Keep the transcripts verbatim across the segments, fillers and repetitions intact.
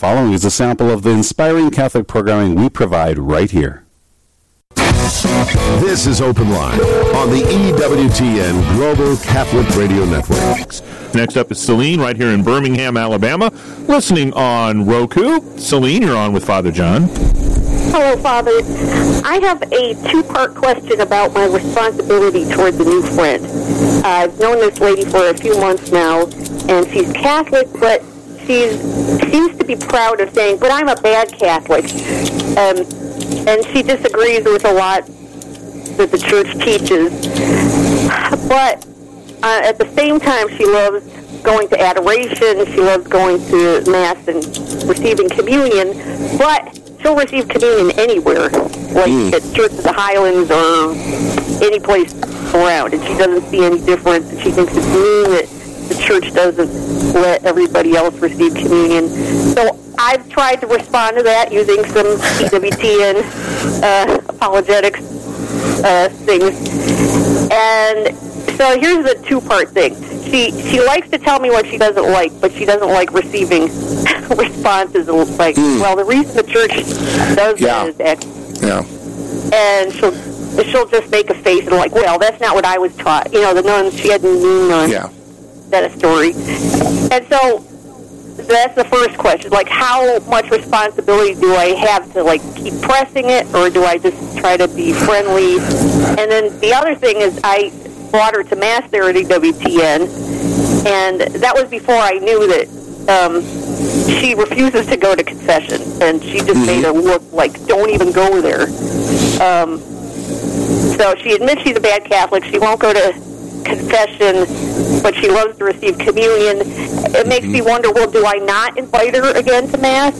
following is a sample of the inspiring Catholic programming we provide right here. This is Open Line on the E W T N Global Catholic Radio Network. Next up is Celine right here in Birmingham, Alabama, listening on Roku. Celine, you're on with Father John. Hello, Father. I have a two-part question about my responsibility towards a new friend. Uh, I've known this lady for a few months now, and she's Catholic, but she seems to be proud of saying, but I'm a bad Catholic. Um, and she disagrees with a lot that the Church teaches. But uh, at the same time, she loves going to adoration, she loves going to Mass and receiving communion, but she'll receive communion anywhere, like mm. at Church of the Highlands or any place around, and she doesn't see any difference. She thinks it's mean that the Church doesn't let everybody else receive communion. So I've tried to respond to that using some E W T N uh, apologetics uh, things. And so here's the two-part thing. She she likes to tell me what she doesn't like, but she doesn't like receiving responses like, mm. well, the reason the Church does yeah. that is X. Yeah. And she'll she'll just make a face and like, well, that's not what I was taught. You know, the nuns, she had mean nuns. Yeah. That a story. And so that's the first question. Like, how much responsibility do I have to, like, keep pressing it, or do I just try to be friendly? And then the other thing is I brought her to Mass there at E W T N, and that was before I knew that um, she refuses to go to confession, and she just mm-hmm. made her look like, don't even go there. Um, so she admits she's a bad Catholic. She won't go to confession, but she loves to receive communion. It makes mm-hmm. me wonder, well, do I not invite her again to Mass?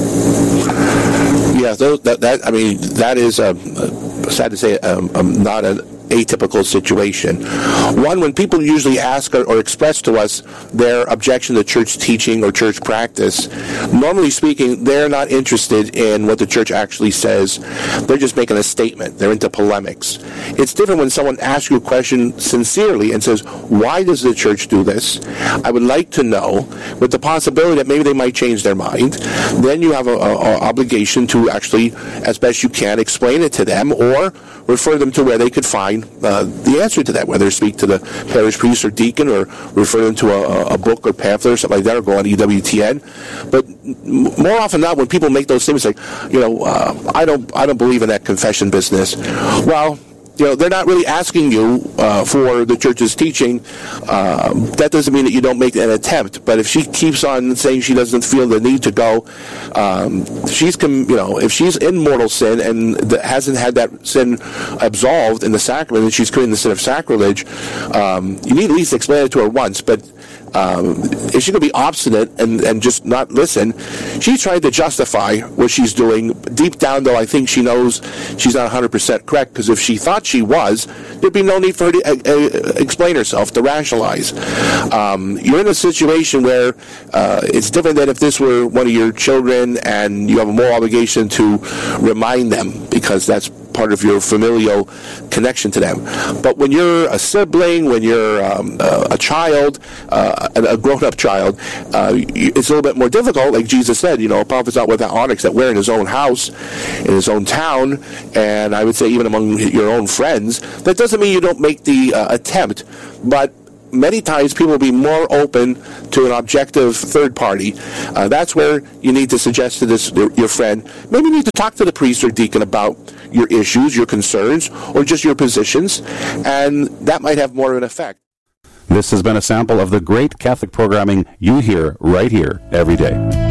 Yeah, those, that, that I mean, that is, um, uh, sad to say, um, um, not an atypical situation. One, when people usually ask or, or express to us their objection to church teaching or church practice, normally speaking, they're not interested in what the church actually says. They're just making a statement. They're into polemics. It's different when someone asks you a question sincerely and says, why does the church do this? I would like to know, with the possibility that maybe they might change their mind. Then you have an obligation to actually, as best you can, explain it to them or refer them to where they could find uh, the answer to that, whether speak to the parish priest or deacon or refer them to a, a book or pamphlet or something like that, or go on E W T N. But more often than not, when people make those statements like, you know, uh, I don't, I don't believe in that confession business. Well, you know, they're not really asking you uh, for the church's teaching. Uh, that doesn't mean that you don't make an attempt. But if she keeps on saying she doesn't feel the need to go, um, she's, com- you know, if she's in mortal sin and th- hasn't had that sin absolved in the sacrament, and she's committing the sin of sacrilege, um, you need at least explain it to her once. But Um, if she's going to be obstinate and, and just not listen, she's trying to justify what she's doing. Deep down, though, I think she knows she's not one hundred percent correct, because if she thought she was, there'd be no need for her to uh, uh, explain herself, to rationalize. Um, you're in a situation where uh, it's different than if this were one of your children and you have a moral obligation to remind them, because that's part of your familial connection to them. But when you're a sibling, when you're um, a, a child, uh, a, a grown-up child, uh, it's a little bit more difficult. Like Jesus said, you know, a prophet's not without onyx that wear in his own house, in his own town, and I would say even among your own friends. That doesn't mean you don't make the uh, attempt, but many times people will be more open to an objective third party. Uh, that's where you need to suggest to this your friend, maybe you need to talk to the priest or deacon about your issues, your concerns, or just your positions, and that might have more of an effect. This has been a sample of the great Catholic programming you hear right here every day.